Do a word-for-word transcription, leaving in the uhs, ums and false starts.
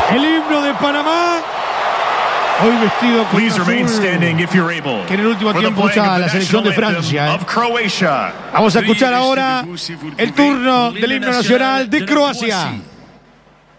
El himno de Panamá. Hoy vestido con Please azul, remain standing if you're able. que en el último for the tiempo playing usa of la the selección de national anthem Francia. of Croatia. Vamos a escuchar ahora el turno del himno nacional de Croacia.